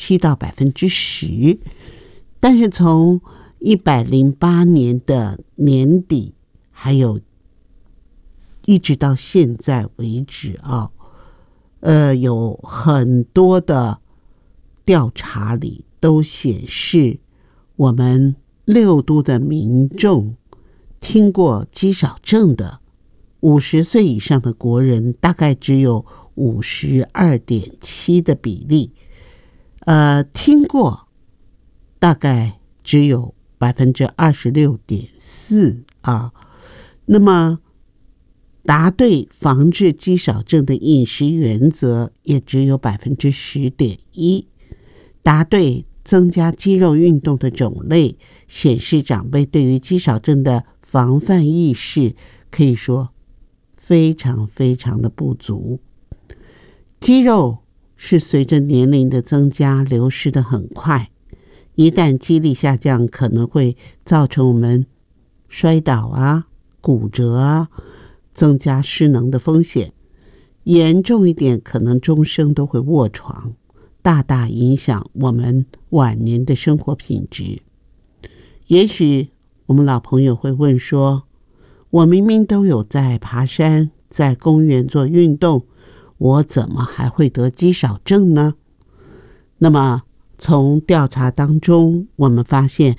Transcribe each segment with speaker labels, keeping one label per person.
Speaker 1: 7%到10%，但是从108年的年底，还有一直到现在为止啊，有很多的调查里都显示，我们6都的民众听过肌少症的50岁以上的国人大概只有52.7%的比例，听过大概只有26.4%啊。那么答对防治肌少症的饮食原则也只有10.1%，答对增加肌肉运动的种类，显示长辈对于肌少症的防范意识可以说非常非常的不足。肌肉是随着年龄的增加流失的很快，一旦肌力下降，可能会造成我们摔倒啊、骨折啊，增加失能的风险，严重一点可能终生都会卧床，大大影响我们晚年的生活品质。也许我们老朋友会问说，我明明都有在爬山，在公园做运动，我怎么还会得肌少症呢？那么从调查当中，我们发现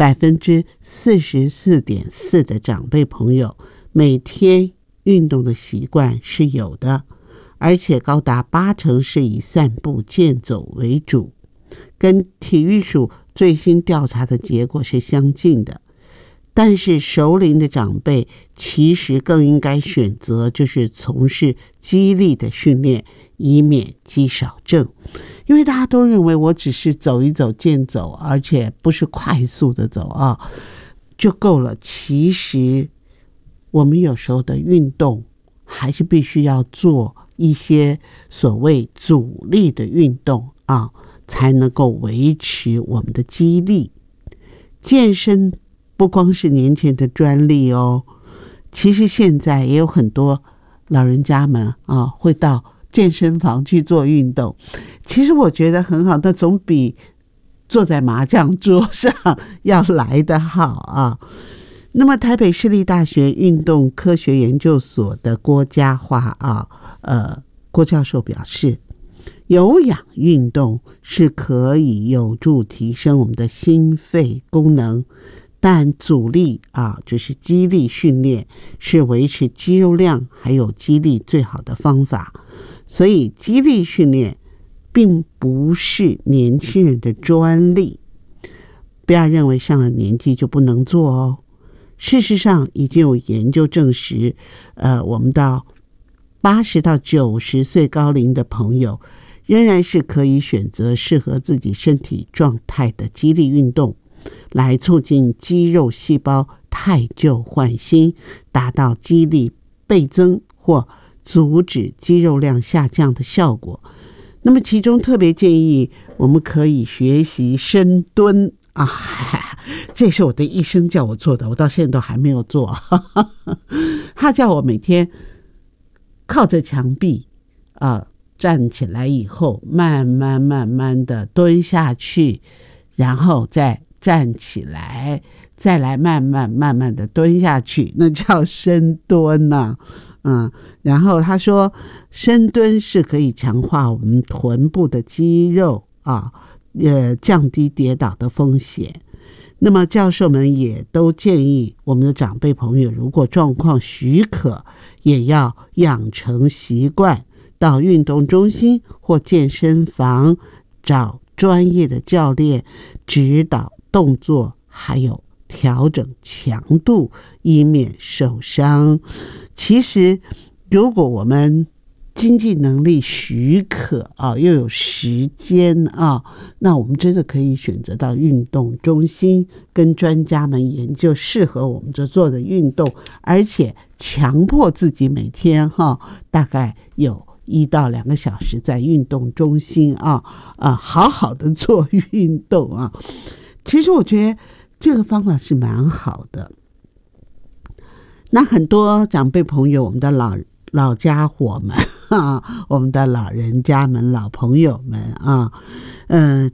Speaker 1: 44.4% 的长辈朋友每天运动的习惯是有的，而且高达80%是以散步健走为主，跟体育署最新调查的结果是相近的。但是熟龄的长辈其实更应该选择就是从事肌力的训练，以免肌少症。因为大家都认为我只是走一走健走，而且不是快速的走啊，就够了。其实我们有时候的运动还是必须要做一些所谓阻力的运动啊，才能够维持我们的肌力。健身不光是年前的专利哦，其实现在也有很多老人家们啊会到健身房去做运动。其实我觉得很好，那总比坐在麻将桌上要来得好啊。那么台北市立大学运动科学研究所的郭家华郭教授表示，有氧运动是可以有助提升我们的心肺功能，但阻力就是肌力训练是维持肌肉量还有肌力最好的方法。所以肌力训练并不是年轻人的专利，不要认为上了年纪就不能做哦。事实上已经有研究证实，我们到80到90岁高龄的朋友仍然是可以选择适合自己身体状态的肌力运动，来促进肌肉细胞汰旧换新，达到肌力倍增或阻止肌肉量下降的效果。那么其中特别建议我们可以学习深蹲这是我的医生叫我做的，我到现在都还没有做他叫我每天靠着墙壁站起来以后慢慢的蹲下去，然后再站起来，再来慢慢的蹲下去，那叫深蹲然后他说深蹲是可以强化我们臀部的肌肉降低跌倒的风险。那么教授们也都建议我们的长辈朋友，如果状况许可，也要养成习惯，到运动中心或健身房找专业的教练指导动作，还有调整强度，以免受伤。其实如果我们经济能力许可又有时间那我们真的可以选择到运动中心，跟专家们研究适合我们这做的运动，而且强迫自己每天大概有1到2个小时在运动中心好好的做运动其实我觉得这个方法是蛮好的。那很多长辈朋友，我们的老家伙们我们的老人家们、老朋友们